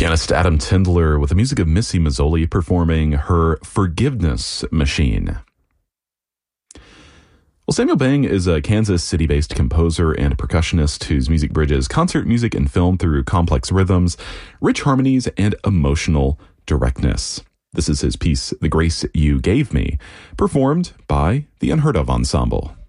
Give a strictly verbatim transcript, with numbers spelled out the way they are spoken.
Pianist Adam Tindler with the music of Missy Mazzoli performing her Forgiveness Machine. Well, Samuel Bang is a Kansas City-based composer and percussionist whose music bridges concert music and film through complex rhythms, rich harmonies, and emotional directness. This is his piece, The Grace You Gave Me, performed by the Unheard Of Ensemble.